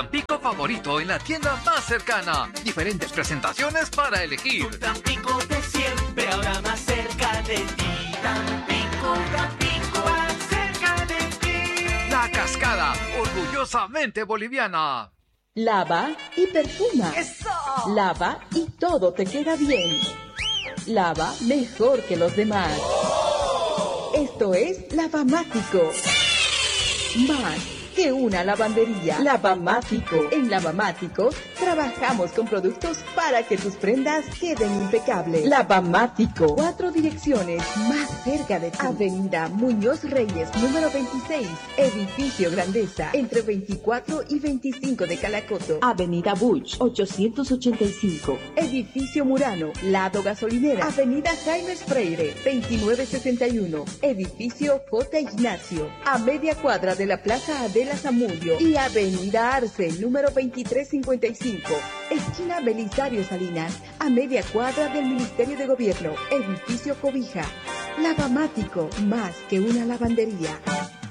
Tampico favorito en la tienda más cercana. Diferentes presentaciones para elegir. Tu Tampico de siempre, ahora más cerca de ti. Tampico, más cerca de ti. La Cascada, orgullosamente boliviana. Lava y perfuma. ¡Eso! Lava y todo te queda bien. Lava mejor que los demás. Esto es Lavamático. Más que una lavandería. Lavamático. En Lavamático trabajamos con productos para que tus prendas queden impecables. Lavamático. 4 direcciones más cerca de ti. Avenida Muñoz Reyes, número 26. Edificio Grandeza, entre 24 y 25 de Calacoto. Avenida Buch, 885. Edificio Murano, lado gasolinera. Avenida Jaime Freire, 2961. Edificio J. Ignacio, a media cuadra de la Plaza Adela Zamudio. Y Avenida Arce, número 2355. Esquina Belisario Salinas, a media cuadra del Ministerio de Gobierno. Edificio Cobija. Lavamático, más que una lavandería.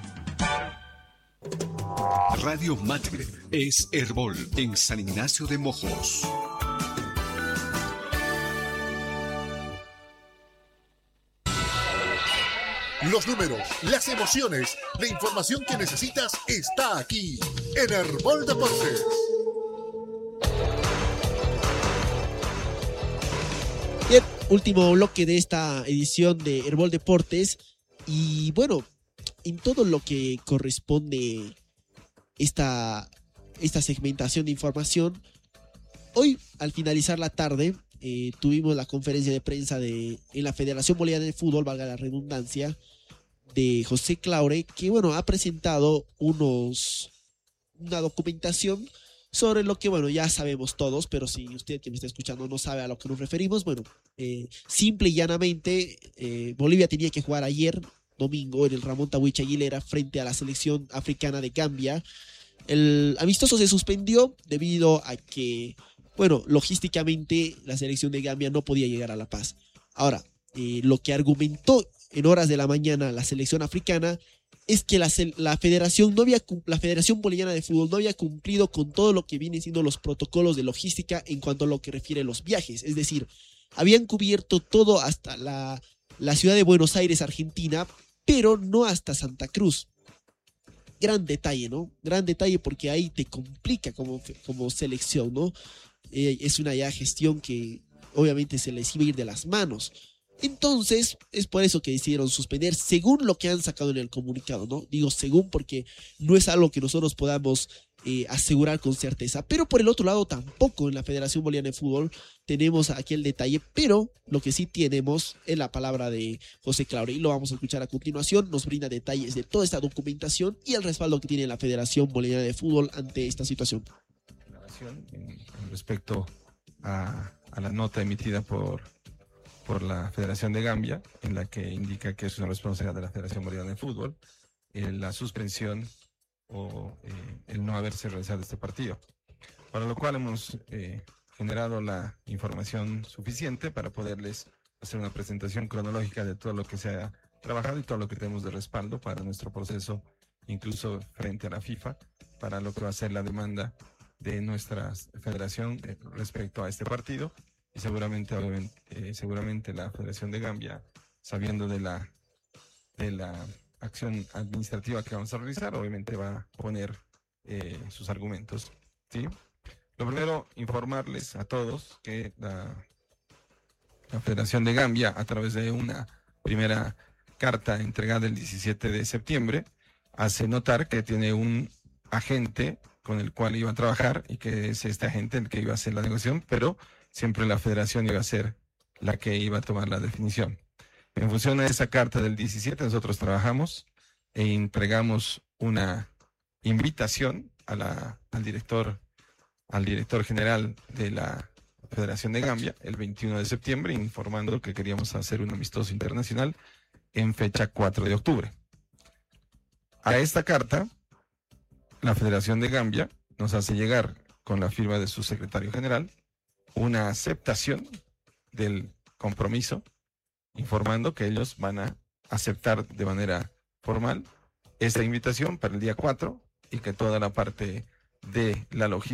Radio Matre es Herbol en San Ignacio de Mojos. Los números, las emociones, la información que necesitas está aquí en Herbol Deportes. Bien, último bloque de esta edición de Herbol Deportes. Y bueno, en todo lo que corresponde esta segmentación de información, hoy al finalizar la tarde tuvimos la conferencia de prensa en la Federación Boliviana de Fútbol, valga la redundancia, de José Claure, que bueno, ha presentado una documentación sobre lo que, bueno, ya sabemos todos, pero si usted que me está escuchando no sabe a lo que nos referimos, bueno, simple y llanamente, Bolivia tenía que jugar ayer, domingo, en el Ramón Tahuicha Aguilera, frente a la selección africana de Gambia. El amistoso se suspendió debido a que, bueno, logísticamente la selección de Gambia no podía llegar a La Paz. Ahora, lo que argumentó en horas de la mañana la selección africana es que la Federación Boliviana de Fútbol no había cumplido con todo lo que vienen siendo los protocolos de logística en cuanto a lo que refiere a los viajes. Es decir, habían cubierto todo hasta la ciudad de Buenos Aires, Argentina, pero no hasta Santa Cruz. Gran detalle, ¿no? Gran detalle porque ahí te complica como selección, ¿no? Es una ya gestión que obviamente se les iba a ir de las manos. Entonces, es por eso que decidieron suspender, según lo que han sacado en el comunicado, ¿no? Digo según porque no es algo que nosotros podamos asegurar con certeza. Pero por el otro lado, tampoco en la Federación Boliviana de Fútbol tenemos aquel detalle, pero lo que sí tenemos es la palabra de José Claure, y lo vamos a escuchar a continuación. Nos brinda detalles de toda esta documentación y el respaldo que tiene la Federación Boliviana de Fútbol ante esta situación. Respecto a la nota emitida por la Federación de Gambia, en la que indica que es una responsabilidad de la Federación Boliviana de Fútbol la suspensión o el no haberse realizado este partido, para lo cual hemos generado la información suficiente para poderles hacer una presentación cronológica de todo lo que se ha trabajado y todo lo que tenemos de respaldo para nuestro proceso, incluso frente a la FIFA, para lo que va a ser la demanda de nuestra federación respecto a este partido. Y seguramente la Federación de Gambia, sabiendo de la acción administrativa que vamos a realizar, obviamente va a poner sus argumentos, ¿sí? Lo primero, informarles a todos que la Federación de Gambia, a través de una primera carta entregada el 17 de septiembre, hace notar que tiene un agente con el cual iba a trabajar y que es este agente el que iba a hacer la negociación, pero siempre la Federación iba a ser la que iba a tomar la definición. En función de esa carta del 17, nosotros trabajamos e entregamos una invitación al director general de la Federación de Gambia el 21 de septiembre, informando que queríamos hacer un amistoso internacional en fecha 4 de octubre. A esta carta, la Federación de Gambia nos hace llegar, con la firma de su secretario general, una aceptación del compromiso, informando que ellos van a aceptar de manera formal esta invitación para el día 4 y que toda la parte de la logística